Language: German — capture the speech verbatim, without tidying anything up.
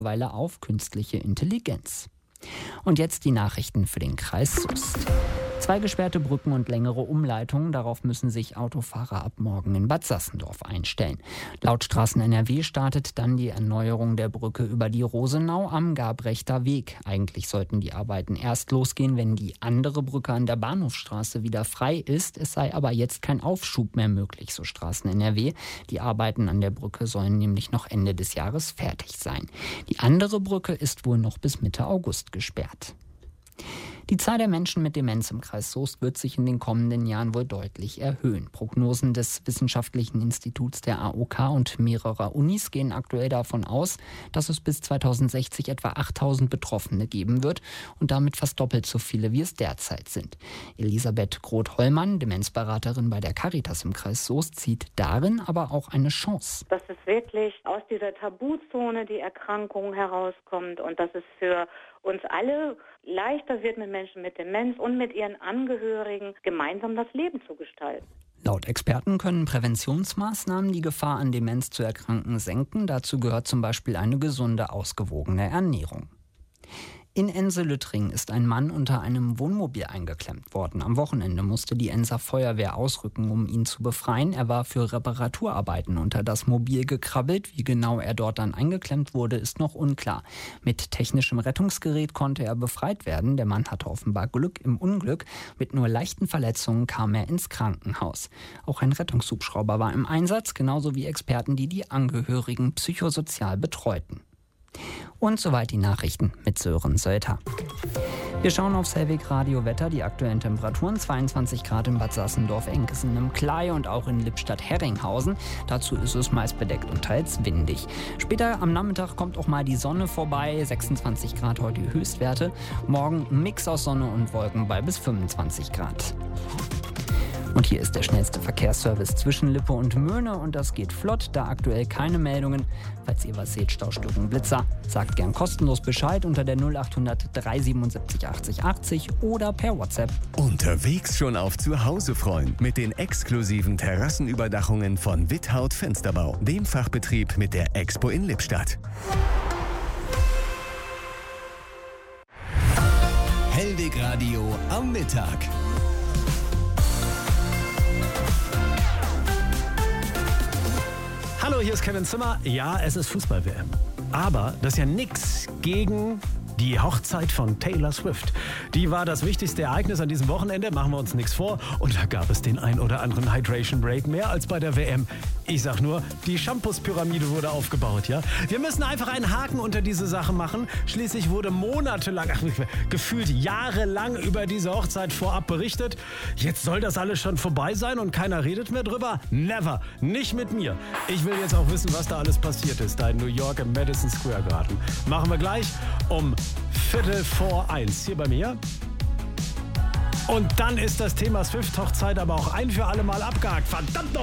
mittlerweile auf künstliche Intelligenz. Und jetzt die Nachrichten für den Kreis Soest. Zwei gesperrte Brücken und längere Umleitungen, darauf müssen sich Autofahrer ab morgen in Bad Sassendorf einstellen. Laut Straßen N R W startet dann die Erneuerung der Brücke über die Rosenau am Gabrechter Weg. Eigentlich sollten die Arbeiten erst losgehen, wenn die andere Brücke an der Bahnhofstraße wieder frei ist. Es sei aber jetzt kein Aufschub mehr möglich, so Straßen N R W. Die Arbeiten an der Brücke sollen nämlich noch Ende des Jahres fertig sein. Die andere Brücke ist wohl noch bis Mitte August gesperrt. Die Zahl der Menschen mit Demenz im Kreis Soest wird sich in den kommenden Jahren wohl deutlich erhöhen. Prognosen des Wissenschaftlichen Instituts der A O K und mehrerer Unis gehen aktuell davon aus, dass es bis zweitausendsechzig etwa achttausend Betroffene geben wird und damit fast doppelt so viele, wie es derzeit sind. Elisabeth Groth-Hollmann, Demenzberaterin bei der Caritas im Kreis Soest, sieht darin aber auch eine Chance. Dass es wirklich aus dieser Tabuzone die Erkrankung herauskommt und dass es für uns alle leichter wird, mit Menschen mit Demenz und mit ihren Angehörigen gemeinsam das Leben zu gestalten. Laut Experten können Präventionsmaßnahmen die Gefahr an Demenz zu erkranken senken. Dazu gehört zum Beispiel eine gesunde, ausgewogene Ernährung. In Ense-Lüttring ist ein Mann unter einem Wohnmobil eingeklemmt worden. Am Wochenende musste die Enser Feuerwehr ausrücken, um ihn zu befreien. Er war für Reparaturarbeiten unter das Mobil gekrabbelt. Wie genau er dort dann eingeklemmt wurde, ist noch unklar. Mit technischem Rettungsgerät konnte er befreit werden. Der Mann hatte offenbar Glück im Unglück. Mit nur leichten Verletzungen kam er ins Krankenhaus. Auch ein Rettungshubschrauber war im Einsatz, genauso wie Experten, die die Angehörigen psychosozial betreuten. Und soweit die Nachrichten mit Sören Sölter. Wir schauen aufs Hellweg Radio Wetter. Die aktuellen Temperaturen zweiundzwanzig Grad in Bad Sassendorf, Enkesen im Klei und auch in Lippstadt-Herringhausen. Dazu ist es meist bedeckt und teils windig. Später am Nachmittag kommt auch mal die Sonne vorbei. sechsundzwanzig Grad heute die Höchstwerte. Morgen ein Mix aus Sonne und Wolken bei bis fünfundzwanzig Grad. Und hier ist der schnellste Verkehrsservice zwischen Lippe und Möhne und das geht flott, da aktuell keine Meldungen. Falls ihr was seht, Staustörung, Blitzer, sagt gern kostenlos Bescheid unter der null acht hundert drei siebenundsiebzig achtzig achtzig oder per WhatsApp. Unterwegs schon auf Zuhause freuen mit den exklusiven Terrassenüberdachungen von Withaut Fensterbau, dem Fachbetrieb mit der Expo in Lippstadt. Hellweg Radio am Mittag. Hallo, hier ist Kevin Zimmer. Ja, es ist Fußball-W M. Aber das ist ja nix gegen die Hochzeit von Taylor Swift. Die war das wichtigste Ereignis an diesem Wochenende, machen wir uns nichts vor. Und da gab es den ein oder anderen Hydration Break, mehr als bei der W M. Ich sag nur, die Shampoos-Pyramide wurde aufgebaut, ja. Wir müssen einfach einen Haken unter diese Sache machen. Schließlich wurde monatelang, ach, gefühlt jahrelang über diese Hochzeit vorab berichtet. Jetzt soll das alles schon vorbei sein und keiner redet mehr drüber? Never, nicht mit mir. Ich will jetzt auch wissen, was da alles passiert ist, da in New York im Madison Square Garden. Machen wir gleich um Viertel vor eins hier bei mir. Und dann ist das Thema Swift-Hochzeit aber auch ein für alle Mal abgehakt. Verdammt noch!